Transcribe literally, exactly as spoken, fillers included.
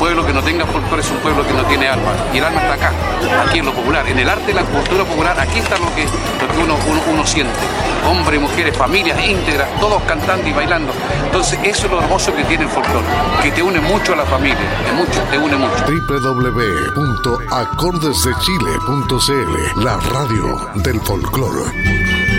pueblo que no tenga folclore es un pueblo que no tiene alma. Y el alma está acá, aquí en lo popular, en el arte, la cultura popular. Aquí está lo que, lo que uno, uno, uno siente. Hombres, mujeres, familias íntegras, todos cantando y bailando. Entonces eso es lo hermoso que tiene el folclore, que te une mucho a la familia, te, mucho, te une mucho. doble u doble u doble u punto acordes de chile punto c l, la radio del folclore.